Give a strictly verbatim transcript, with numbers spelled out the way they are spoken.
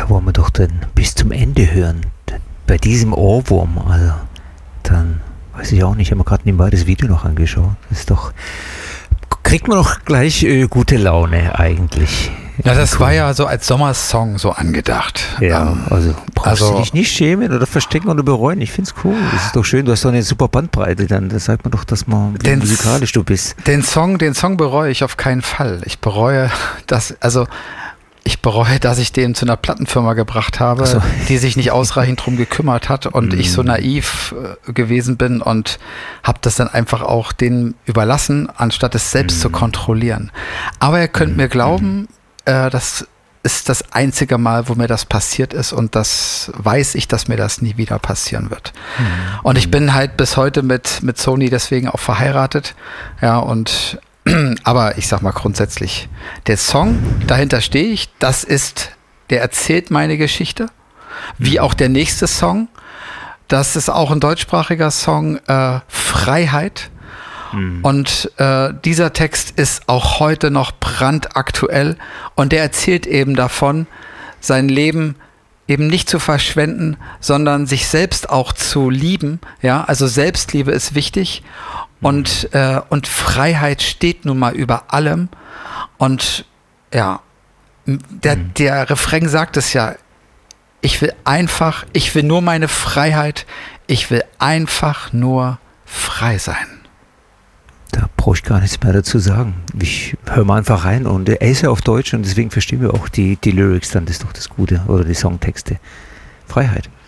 da wollen wir doch dann bis zum Ende hören. Bei diesem Ohrwurm, also dann weiß ich auch nicht, ich habe mir gerade nebenbei das Video noch angeschaut. Das ist doch, kriegt man doch gleich äh, gute Laune eigentlich. Ja, das war ja so als Sommersong so angedacht. Ja, ähm, also brauchst also, du dich nicht schämen oder verstecken oder bereuen. Ich finde es cool. Es ist doch schön, du hast doch eine super Bandbreite dann. Da sagt man doch, dass man wie den, musikalisch du bist. Den Song, den Song bereue ich auf keinen Fall. Ich bereue, dass, also ich bereue, dass ich den zu einer Plattenfirma gebracht habe, so. die sich nicht ausreichend drum gekümmert hat und mm. ich so naiv äh, gewesen bin und habe das dann einfach auch denen überlassen, anstatt es selbst mm. zu kontrollieren. Aber ihr könnt mm. mir glauben, äh, das ist das einzige Mal, wo mir das passiert ist und das weiß ich, dass mir das nie wieder passieren wird. Mm. Und ich bin halt bis heute mit, mit Sony deswegen auch verheiratet, ja, und aber ich sag mal grundsätzlich, der Song, dahinter stehe ich, das ist, der erzählt meine Geschichte, wie auch der nächste Song, das ist auch ein deutschsprachiger Song, äh, Freiheit. Mhm. Und äh, dieser Text ist auch heute noch brandaktuell und der erzählt eben davon, sein Leben eben nicht zu verschwenden, sondern sich selbst auch zu lieben. Ja, also Selbstliebe ist wichtig. Und, äh, und Freiheit steht nun mal über allem. Und ja, der, der Refrain sagt es ja, ich will einfach, ich will nur meine Freiheit, ich will einfach nur frei sein. Da brauche ich gar nichts mehr dazu sagen. Ich höre mal einfach rein und er ist ja auf Deutsch und deswegen verstehen wir auch die, die Lyrics dann, das ist doch das Gute, oder die Songtexte. Freiheit.